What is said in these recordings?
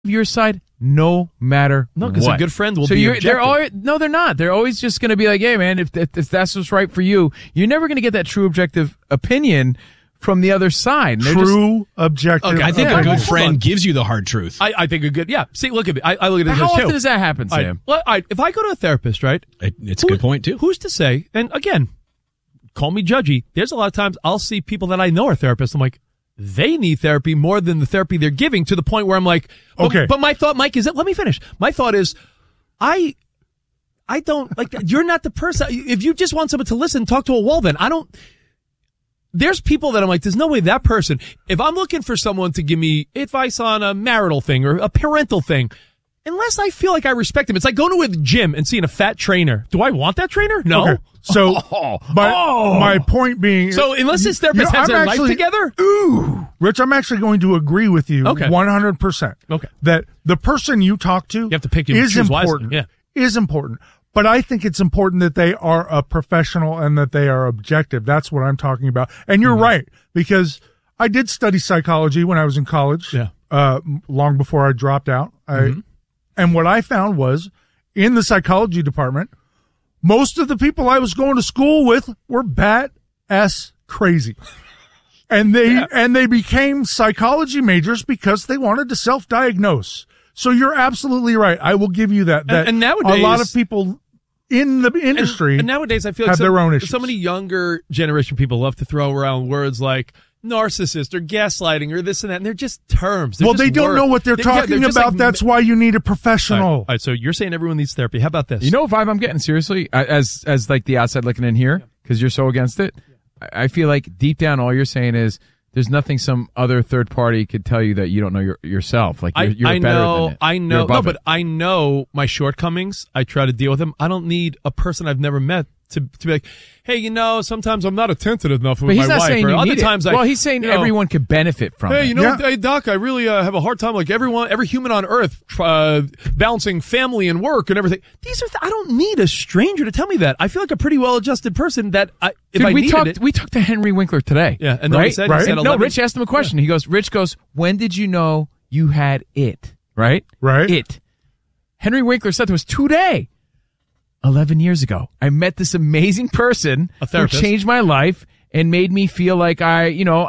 your side no matter No, because what. a good friend will so be you're, objective. they're not. They're always just going to be like, hey, man, if that's what's right for you, you're never going to get that true objective opinion from the other side. And True objective. I think a Hold good on. friend gives you the hard truth. I think a good, yeah. See, look at me. I look at it How as often too. does that happen, Sam? If I go to a therapist, right? It's a good point, too. Who's to say? And again, call me judgy. There's a lot of times I'll see people that I know are therapists. I'm like, they need therapy more than the therapy they're giving, to the point where I'm like, okay. But my thought, Mike, is that, let me finish. My thought is, I don't, like, you're not the person. If you just want someone to listen, talk to a wall, then there's people that I'm like, there's no way that person, if I'm looking for someone to give me advice on a marital thing or a parental thing, unless I feel like I respect him, it's like going to a gym and seeing a fat trainer. Do I want that trainer? No. Okay. So, my point being... So unless this therapist has their life together? Ooh. Rich, I'm actually going to agree with you 100%. Okay. That the person you talk to You have to pick and is choose important. wisely. Is important. But I think it's important that they are a professional and that they are objective. That's what I'm talking about. And you're right, because I did study psychology when I was in college, long before I dropped out. And what I found was, in the psychology department, most of the people I was going to school with were bat-ass crazy. And they became psychology majors because they wanted to self-diagnose. So you're absolutely right. I will give you that. And nowadays, a lot of people in the industry and nowadays I feel like have their own issues. So many younger generation people love to throw around words like narcissist or gaslighting or this and that, and they're just terms. They're well, just they don't words. know what they're talking just about. like, That's why you need a professional. All right, so you're saying everyone needs therapy. How about this? You know what vibe I'm getting, seriously, as like the outside looking in here, because you're so against it? I feel like deep down all you're saying is there's nothing some other third party could tell you that you don't know yourself. Like you're I better know, than it. I know, You're above but it. I know my shortcomings. I try to deal with them. I don't need a person I've never met to be like, hey, sometimes I'm not attentive enough with But he's my not wife. saying Or you other need times it. Well, he's saying everyone could benefit from it. Hey, hey, Doc, I really have a hard time, like every human on earth, balancing family and work and everything. These are, I don't need a stranger to tell me that. I feel like a pretty well-adjusted person that we talked to Henry Winkler today. Yeah, and right? he said 11. No, Rich asked him a question. Yeah. Rich goes, when did you know you had it? Right? It. Henry Winkler said to us today. 11 years ago, I met this amazing person who changed my life and made me feel like I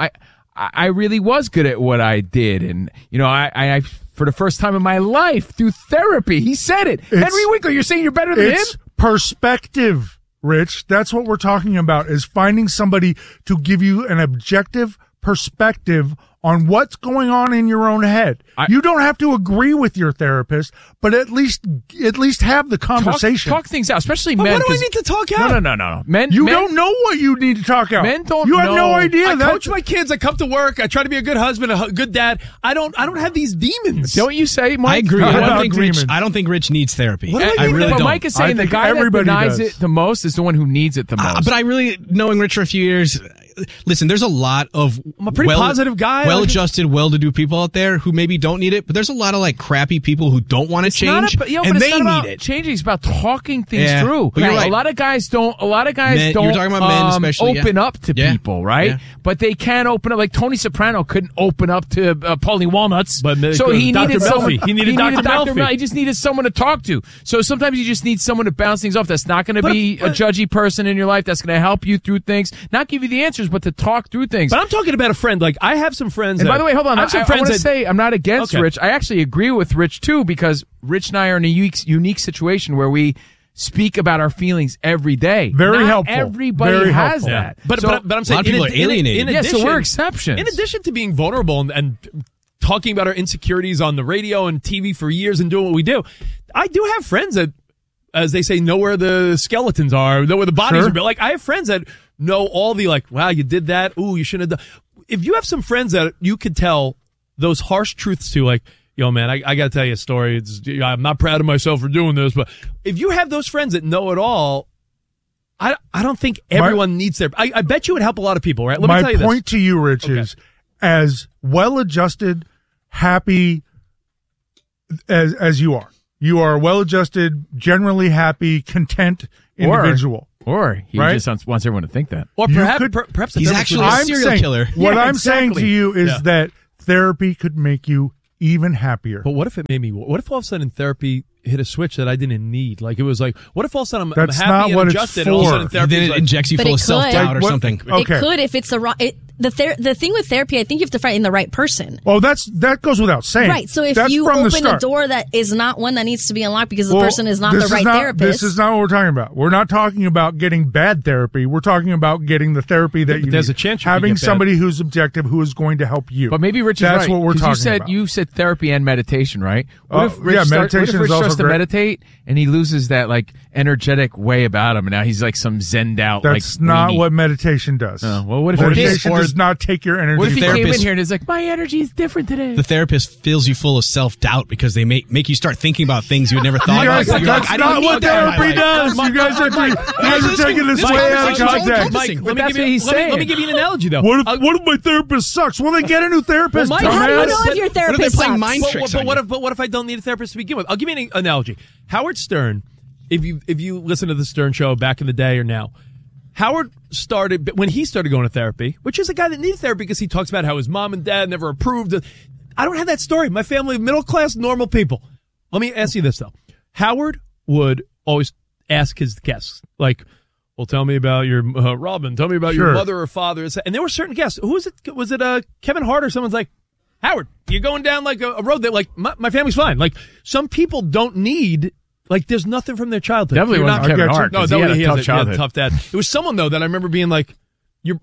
really was good at what I did. And, I for the first time in my life, through therapy, he said it. Henry Winkler, you're saying you're better than him? It's perspective, Rich. That's what we're talking about, is finding somebody to give you an objective perspective on what's going on in your own head. You don't have to agree with your therapist, but at least have the conversation. Talk things out, especially but men. What do I need to talk out? No. Men don't know what you need to talk out. Men don't. You have no idea. I coach my kids. I come to work. I try to be a good husband, a good dad. I don't have these demons. Don't you say, Mike? I agree. Demons. I don't think Rich needs therapy. What I really but don't. Mike is saying the guy that denies it the most is the one who needs it the most. But I really, knowing Rich for a few years, listen, there's a lot of I'm a pretty positive guy. Well-adjusted, well-to-do people out there who maybe don't need it, but there's a lot of like crappy people who don't want to change, and they need it. Changing is about talking things through. But you're right. A lot of guys don't. Men, you're talking about men especially, open up to people, right? Yeah. But they can open up. Like Tony Soprano couldn't open up to Paulie Walnuts, so he needed someone. He needed Dr. Melfi. He just needed someone to talk to. So sometimes you just need someone to bounce things off. That's not going to be a judgy person in your life. That's going to help you through things, not give you the answers, but to talk through things. But I'm talking about a friend. Like I have some friends. And by the way, hold on. I want to say I'm not against Okay. Rich. I actually agree with Rich too, because Rich and I are in a unique situation where we speak about our feelings every day. Very Not helpful. Very Very has helpful. that. But I'm saying a lot of people are alienated. In Yeah, addition, so we're exceptions. In addition to being vulnerable and talking about our insecurities on the radio and TV for years and doing what we do, I do have friends that, as they say, know where the skeletons are, know where the bodies are built. Like I have friends that know all the wow, you did that. Ooh, you shouldn't have done. If you have some friends that you could tell those harsh truths to, like, yo, man, I got to tell you a story. I'm not proud of myself for doing this, but if you have those friends that know it all, I don't think everyone needs therapy. I bet you would help a lot of people, right? Let me tell you My point to you, Rich, is as well-adjusted, happy as you are. You are a well-adjusted, generally happy, content individual. Or he just wants everyone to think that. Or perhaps he's actually a serial killer. What I'm saying to you is that therapy could make you even happier. But what if it made me? What if all of a sudden therapy hit a switch that I didn't need? Like it was like, what if all of a sudden I'm happy and adjusted, and all of a sudden therapy then it injects you full of self-doubt or something. Okay. It could if it's the thing with therapy, I think you have to find the right person. Well, that goes without saying. Right. So if you open a door that is not one that needs to be unlocked because the person is not the right therapist. This is not what we're talking about. We're not talking about getting bad therapy. We're talking about getting the therapy that you there's need. A chance you having get somebody who's objective who is going to help you. But maybe Rich is That's right. what we're talking about. You said therapy and meditation, right? Meditation is also starts to great. meditate and he loses that like energetic way about him, and now he's like some zenned out. That's not what meditation does. Well, what if meditation does not take your energy? What if he came in here and is like, my energy is different today? The therapist fills you full of self-doubt because they make you start thinking about things you had never thought about. That's not what therapy does. You guys are taking this way out of context. Mike, let me give you an analogy, though. What if my therapist sucks? Well, then get a new therapist. How do you know if your therapist sucks? Mind tricks but what if I don't need a therapist to begin with? I'll give you an analogy. Howard Stern, if you listen to the Stern Show back in the day or now, Howard started when he started going to therapy, which is a guy that needed therapy because he talks about how his mom and dad never approved. I don't have that story. My family, middle class, normal people. Let me ask you this though: Howard would always ask his guests, like, "Well, tell me about your Robin. Tell me about your mother or father." And there were certain guests. Who was it? Was it Kevin Hart or someone's like, "Howard, you're going down like a road that like my family's fine." Like some people don't need. Like, there's nothing from their childhood. Definitely wasn't Kevin Hart. No, he had a tough childhood. He had a tough dad. It was someone though that I remember being like, "You're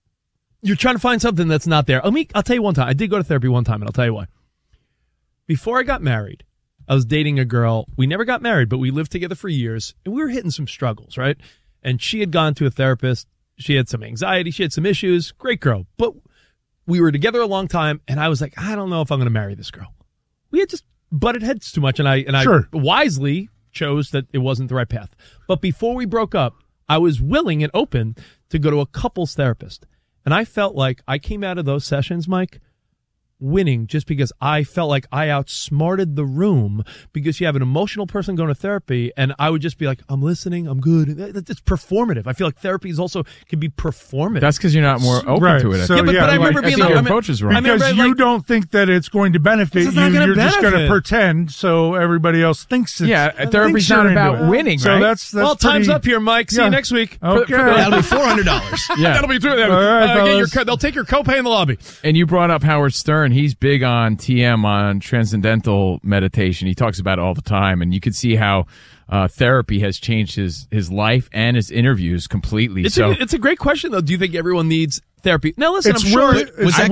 trying to find something that's not there." I'll tell you one time. I did go to therapy one time, and I'll tell you why. Before I got married, I was dating a girl. We never got married, but we lived together for years, and we were hitting some struggles, right? And she had gone to a therapist. She had some anxiety. She had some issues. Great girl, but we were together a long time, and I was like, I don't know if I'm going to marry this girl. We had just butted heads too much, and I wisely chose that it wasn't the right path. But before we broke up, I was willing and open to go to a couples therapist. And I felt like I came out of those sessions, Mike, winning just because I felt like I outsmarted the room because you have an emotional person going to therapy and I would just be like, I'm listening, I'm good. It's performative. I feel like therapy is also can be performative. That's because you're not more open to it. So, but I remember being like, approach is wrong. Because you don't think that it's going to benefit you. You're just going to pretend so everybody else thinks it's. Yeah, therapy's not about winning, so right? that's well, time's up here, Mike. See you next week. Okay. That'll be $400. Yeah. That'll be true. All right, they'll take your copay in the lobby. And you brought up Howard Stern. He's big on TM, on transcendental meditation. He talks about it all the time, and you can see how therapy has changed his life and his interviews completely. It's a great question, though. Do you think everyone needs therapy? Now, listen, it's I'm sure. Was that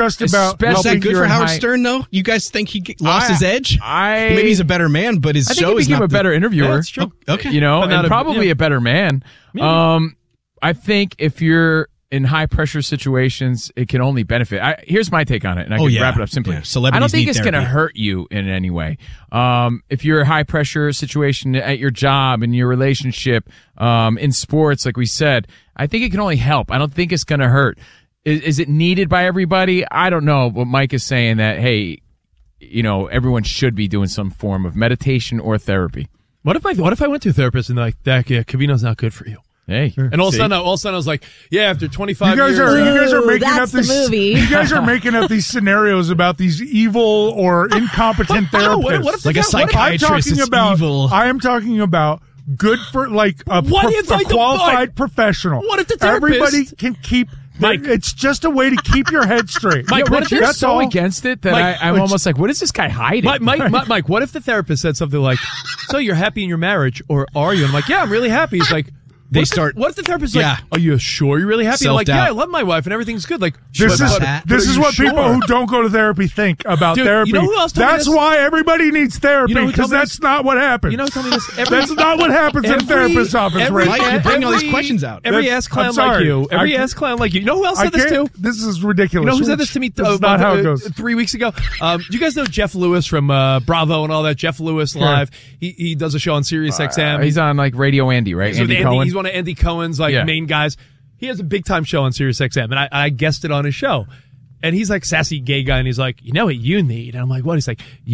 good for Howard Stern, though? You guys think he lost his edge? Maybe he's a better man, but his show is not a better interviewer. Yeah, that's true. Okay. And probably a better man. I think if you're in high pressure situations, it can only benefit. Here's my take on it, and I can wrap it up simply. Yeah. I don't think it's going to hurt you in any way. If you're a high pressure situation at your job, in your relationship, in sports, like we said, I think it can only help. I don't think it's going to hurt. Is it needed by everybody? I don't know. But Mike is saying that, hey, everyone should be doing some form of meditation or therapy. What if I went to a therapist and like, Covino's not good for you? Hey, and all of a sudden I was like, yeah, after 25 years. You guys are making up these. You guys are making up these scenarios about these evil or incompetent therapists. What if like a psychiatrist is evil? I am talking about good for like a qualified professional. What if the therapist? Everybody can keep. Mike, it's just a way to keep your head straight. Mike, what if you're so against it that I'm almost like, what is this guy hiding? Mike, what if the therapist said something like, so you're happy in your marriage, or are you? And I'm like, yeah, I'm really happy. He's like, what if the therapist is like, are you sure you're really happy? I'm like, yeah, I love my wife and everything's good. Like, this is what people who don't go to therapy think about therapy. You know who else that's why everybody needs therapy, because that's not what happens. Tell me this. That's not what happens in a therapist's office, Ray. Mike, you bring all these questions out. Every ass clown like you. Every ass clown like you. You know who else said this too? This is ridiculous. You know who said this to me? That's not how it goes. 3 weeks ago. Do you guys know Jeff Lewis from Bravo and all that? Jeff Lewis Live. He does a show on Sirius XM. He's on like Radio Andy, right? Andy Cohen. He's one of Andy Cohen's main guys. He has a big time show on Sirius XM, and I guested on his show. And he's like sassy gay guy, and he's like, you know what you need? And I'm like, what? He's like, you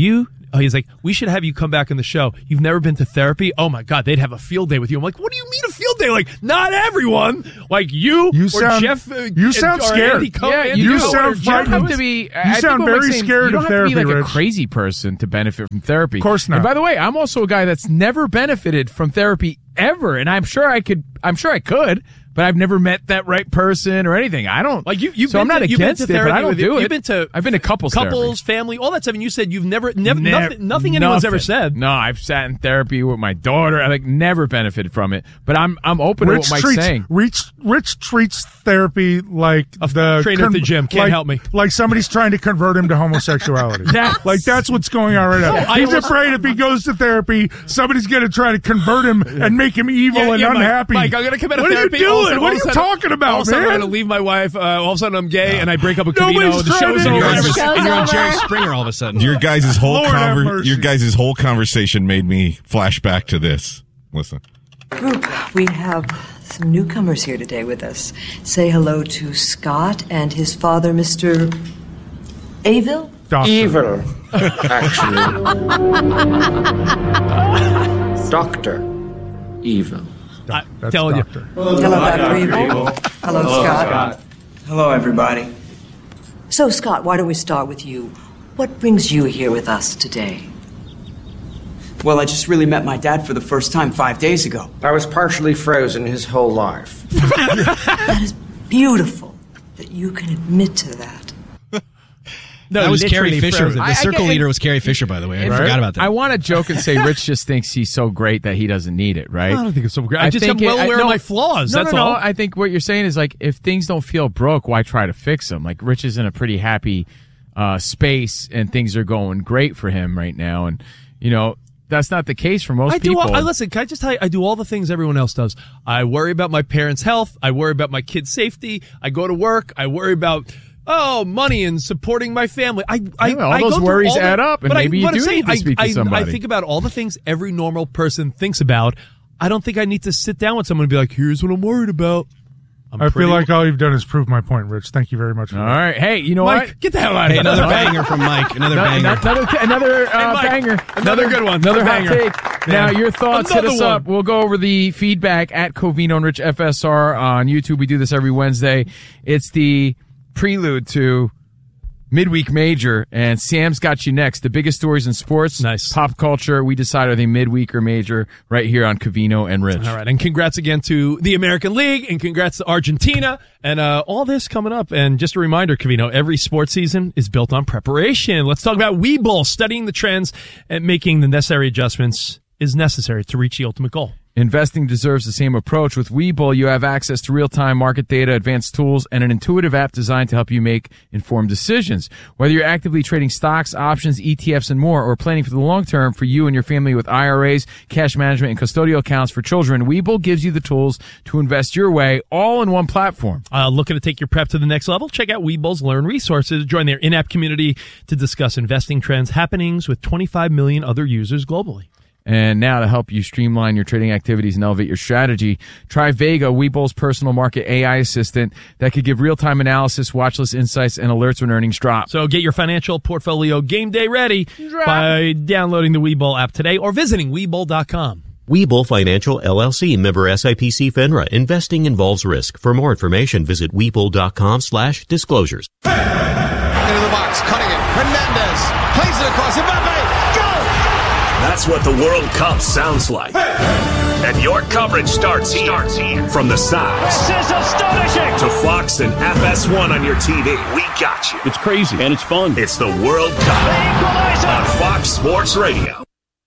he's like, we should have you come back on the show. You've never been to therapy? Oh my God, they'd have a field day with you. I'm like, what do you mean a field day? Like, not everyone. Like you or sound, Jeff. You sound scared. You sound frightened. You sound very scared of therapy, You don't have to be like Rich. a crazy person to benefit from therapy. Of course not. And by the way, I'm also a guy that's never benefited from therapy ever, and I'm sure I could, but I've never met that right person or anything. I don't like you. So I'm not against it, but I don't do it. I've been to couples, family, all that stuff. And you said you've never nothing anyone's ever said. No, I've sat in therapy with my daughter. I never benefited from it, but I'm open to what Mike's saying. Rich treats therapy like the trainer at the gym. Can't help me. Like somebody's trying to convert him to homosexuality. That's what's going on right now. He's afraid if he goes to therapy, somebody's going to try to convert him and make him evil and unhappy. Mike, I'm going to come out of What therapy. are you doing? What are you talking about, all of a sudden, man? I'm going to leave my wife. All of a sudden, I'm gay, and I break up with Covino. The show's and over. you're on Jerry Springer all of a sudden. Your guys' whole conversation made me flash back to this. Listen. Group, we have some newcomers here today with us. Say hello to Scott and his father, Mr. Avil? Evil, actually. Dr. Evil. I'm telling you. Hello, Dr. Evil. Hello, Scott. Hello, everybody. So, Scott, why don't we start with you? What brings you here with us today? Well, I just really met my dad for the first time 5 days ago. I was partially frozen his whole life. That is beautiful that you can admit to that. No, that was Carrie Fisher. The circle leader was Carrie Fisher, by the way. I forgot about that. I want to joke and say Rich just thinks he's so great that he doesn't need it, right? I don't think it's so great. I just am well aware of my flaws. That's all. I think what you're saying is like, if things don't feel broke, why try to fix them? Like Rich is in a pretty happy space and things are going great for him right now. And, that's not the case for most people. Listen, can I just tell you, I do all the things everyone else does. I worry about my parents' health. I worry about my kids' safety. I go to work. I worry about money and supporting my family. All those worries add up, and maybe you do need to speak to somebody. I think about all the things every normal person thinks about. I don't think I need to sit down with someone and be like, here's what I'm worried about. I feel like all you've done is prove my point, Rich. Thank you very much. All right. Hey, you know Mike, what? Get the hell out of here. Another banger from Mike. Another banger. Another banger. Another good one. Another hot banger. take. Now, your thoughts, hit us up. We'll go over the feedback at Covino and Rich FSR on YouTube. We do this every Wednesday. It's the prelude to Midweek Major, and Sam's got you next. The biggest stories in sports, pop culture, we decide are they midweek or major right here on Covino and Rich. All right, and congrats again to the American League, and congrats to Argentina, and all this coming up. And just a reminder, Covino, every sports season is built on preparation. Let's talk about Webull. Studying the trends and making the necessary adjustments is necessary to reach the ultimate goal. Investing deserves the same approach. With Webull, you have access to real-time market data, advanced tools, and an intuitive app designed to help you make informed decisions. Whether you're actively trading stocks, options, ETFs, and more, or planning for the long term for you and your family with IRAs, cash management, and custodial accounts for children, Webull gives you the tools to invest your way, all in one platform. Looking to take your prep to the next level? Check out Webull's Learn Resources. Join their in-app community to discuss investing trends, happenings with 25 million other users globally. And now to help you streamline your trading activities and elevate your strategy, try Vega, Webull's personal market AI assistant that could give real-time analysis, watch list insights, and alerts when earnings drop. So get your financial portfolio game day ready by downloading the Webull app today or visiting Webull.com. Webull Financial, LLC, member SIPC FINRA. Investing involves risk. For more information, visit Webull.com/disclosures. Into the box, cutting it. Hernandez plays it across. Mbappe, go! That's what the World Cup sounds like. And your coverage starts here. From the sides. This is astonishing. To Fox and FS1 on your TV. We got you. It's crazy and it's fun. It's the World Cup on Fox Sports Radio.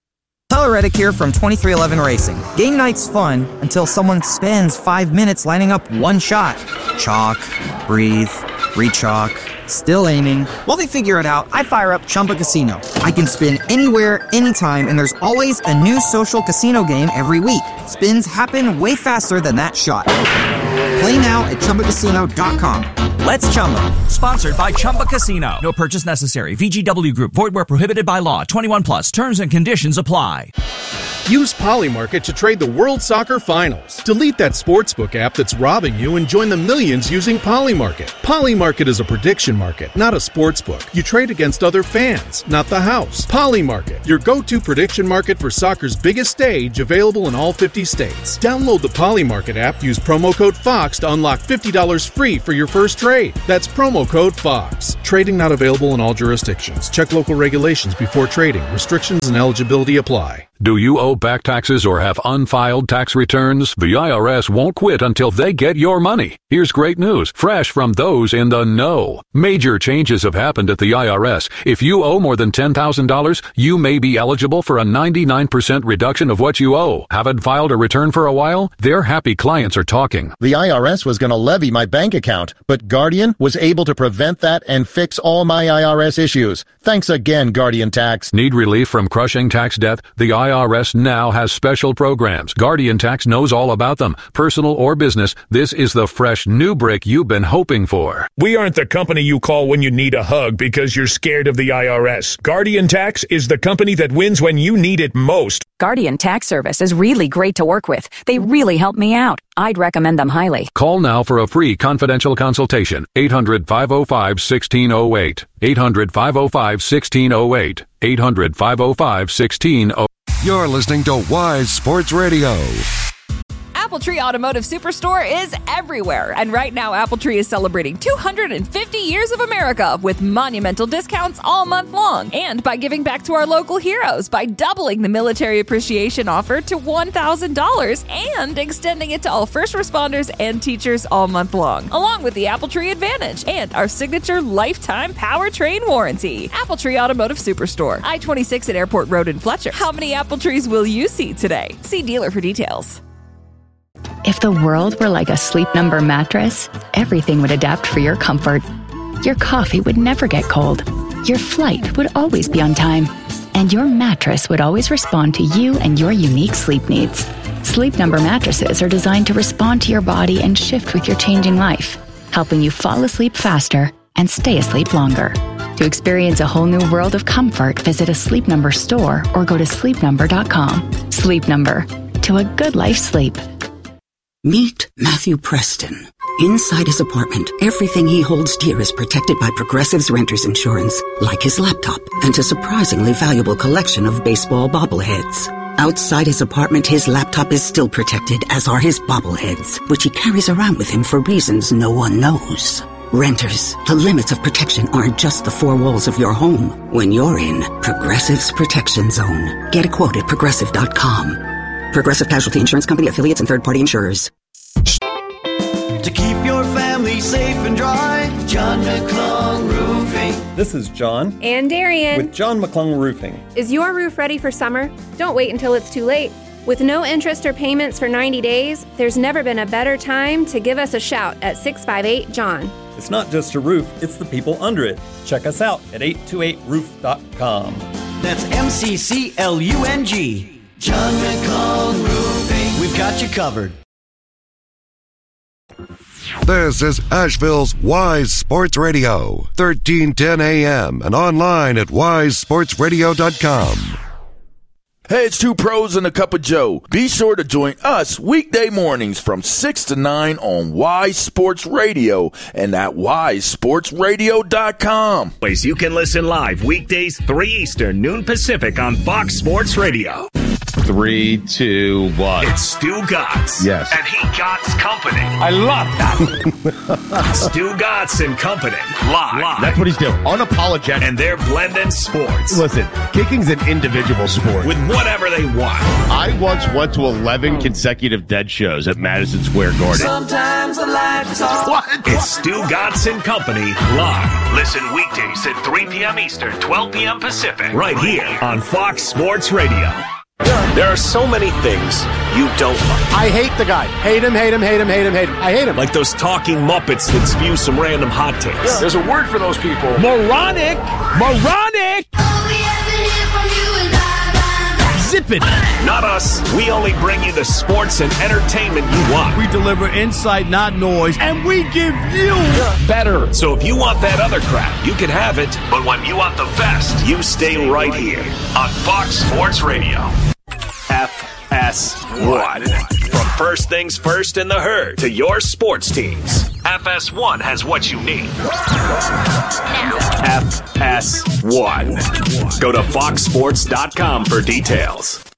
Tyler Reddick here from 2311 Racing. Game night's fun until someone spends 5 minutes lining up one shot. Chalk, breathe, re-chalk, still aiming. While they figure it out, I fire up Chumba Casino. I can spin anywhere, anytime, and there's always a new social casino game every week. Spins happen way faster than that shot. Play now at ChumbaCasino.com. Let's Chumba. Sponsored by Chumba Casino. No purchase necessary. VGW Group. Void where prohibited by law. 21 plus. Terms and conditions apply. Use Polymarket to trade the World Soccer Finals. Delete that sportsbook app that's robbing you and join the millions using Polymarket. Polymarket is a prediction market, not a sportsbook. You trade against other fans, not the house. Polymarket, your go-to prediction market for soccer's biggest stage, available in all 50 states. Download the Polymarket app, use promo code FOX to unlock $50 free for your first trade. That's promo code FOX. Trading not available in all jurisdictions. Check local regulations before trading. Restrictions and eligibility apply. Do you owe back taxes or have unfiled tax returns? The IRS won't quit until they get your money. Here's great news, fresh from those in the know. Major changes have happened at the IRS. If you owe more than $10,000, you may be eligible for a 99% reduction of what you owe. Haven't filed a return for a while? Their happy clients are talking. The IRS was going to levy my bank account, but Guardian was able to prevent that and fix all my IRS issues. Thanks again, Guardian Tax. Need relief from crushing tax debt? The IRS now has special programs. Guardian Tax knows all about them. Personal or business, this is the fresh new brick you've been hoping for. We aren't the company you call when you need a hug because you're scared of the IRS. Guardian Tax is the company that wins when you need it most. Guardian Tax Service is really great to work with. They really help me out. I'd recommend them highly. Call now for a free confidential consultation. 800-505-1608. 800-505-1608. 800-505-1608. You're listening to Wise Sports Radio. AppleTree Automotive Superstore is everywhere. And right now, AppleTree is celebrating 250 years of America with monumental discounts all month long. And by giving back to our local heroes by doubling the military appreciation offer to $1,000 and extending it to all first responders and teachers all month long. Along with the AppleTree Advantage and our signature lifetime powertrain warranty. AppleTree Automotive Superstore. I-26 at Airport Road in Fletcher. How many AppleTrees will you see today? See dealer for details. If the world were like a Sleep Number mattress, everything would adapt for your comfort. Your coffee would never get cold. Your flight would always be on time. And your mattress would always respond to you and your unique sleep needs. Sleep Number mattresses are designed to respond to your body and shift with your changing life, helping you fall asleep faster and stay asleep longer. To experience a whole new world of comfort, visit a Sleep Number store or go to sleepnumber.com. Sleep Number. To a good life's sleep. Meet Matthew Preston. Inside his apartment, everything he holds dear is protected by Progressive's Renter's Insurance, like his laptop and a surprisingly valuable collection of baseball bobbleheads. Outside his apartment, his laptop is still protected, as are his bobbleheads, which he carries around with him for reasons no one knows. Renters, the limits of protection aren't just the four walls of your home. When you're in Progressive's Protection Zone, get a quote at Progressive.com. Progressive Casualty Insurance Company, affiliates, and third-party insurers. To keep your family safe and dry, John McClung Roofing. This is John. And Darian. With John McClung Roofing. Is your roof ready for summer? Don't wait until it's too late. With no interest or payments for 90 days, there's never been a better time to give us a shout at 658-JOHN. It's not just a roof, it's the people under it. Check us out at 828roof.com. That's MCCLUNG. John McClung Roofing. We've got you covered. This is Asheville's Wise Sports Radio, 1310 AM and online at wisesportsradio.com. Hey, it's two pros and a cup of Joe. Be sure to join us weekday mornings from 6 to 9 on Wise Sports Radio and at wisesportsradio.com. Place you can listen live weekdays 3 Eastern, noon Pacific on Fox Sports Radio. 3, 2, 1. It's Stu Gatz. Yes. And he Gatz Company. I love that. Stu Gatz and Company. Live. That's what he's doing. Unapologetic. And they're blending sports. Listen, kicking's an individual sport. With whatever they want. I once went to 11 consecutive dead shows at Madison Square Garden. Sometimes I like to talk. What? It's Stu Gatz and Company live. Listen weekdays at 3 p.m. Eastern, 12 p.m. Pacific. Right here on Fox Sports Radio. There are so many things you don't like. I hate the guy. Hate him, hate him, hate him, hate him, hate him. I hate him. Like those talking Muppets that spew some random hot takes. Yeah. There's a word for those people. Moronic! Moronic! Zip it. Not us. We only bring you the sports and entertainment you want. We deliver insight, not noise, and we give you better. So if you want that other crap, you can have it. But when you want the best, you stay right here on Fox Sports Radio. FS1. From first things first in the herd to your sports teams, FS1 has what you need. FS1. Go to foxsports.com for details.